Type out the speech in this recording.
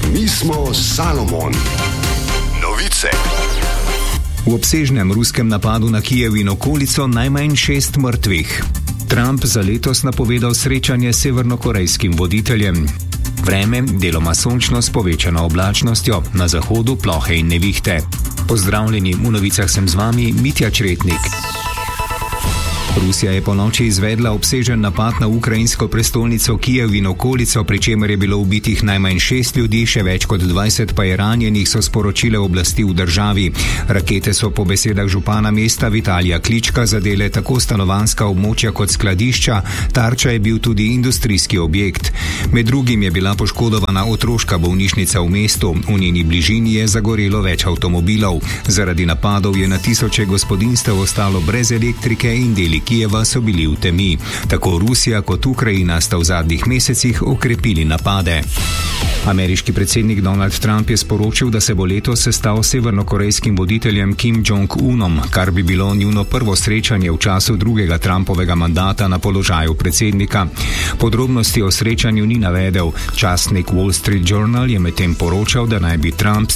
Mi smo Salomon. Novice. V obsežnem ruskem napadu na Kijev in okolico najmanj 6 mrtvih. Trump za letos napovedal srečanje s severnokorejskim voditeljem. Vreme deloma sončno s povečano oblačnostjo, na zahodu plohe in nevihte. Pozdravljeni, v novicah sem z vami Mitja Čretnik. Rusija je ponoči izvedla obsežen napad na ukrajinsko prestolnico Kijev in okolico, pri čemer je bilo ubitih najmanj 6 ljudi, še več kot 20 pa je ranjenih, so sporočile oblasti v državi. Rakete so po besedah župana mesta Vitalija Klička zadele tako stanovanjska območja kot skladišča, tarča je bil tudi industrijski objekt. Med drugim je bila poškodovana otroška bolnišnica v mestu, v njeni bližini je zagorelo več avtomobilov. Zaradi napadov je na tisoče gospodinjstev ostalo brez elektrike in deli Kijeva so bili v temi. Tako Rusija kot Ukrajina sta v zadnjih mesecih okrepili napade. Ameriški predsednik Donald Trump je sporočil, da se bo letos sestal s severnokorejskim voditeljem Kim Jong-unom, kar bi bilo njuno prvo srečanje v času drugega Trumpovega mandata na položaju predsednika. Podrobnosti o srečanju ni navedel. Časnik Wall Street Journal je medtem poročal, da naj bi Trump s